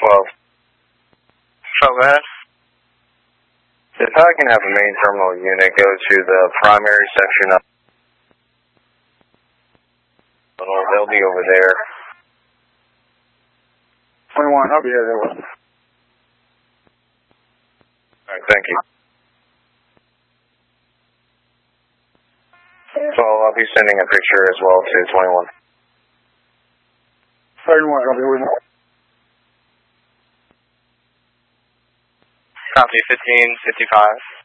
12. So go ahead. If I can have a main terminal unit go to the primary section of they'll be over there. 21, I'll be here. Alright, thank you. So I'll be sending a picture as well to 21. 31, I'll be with you. Copy 1555.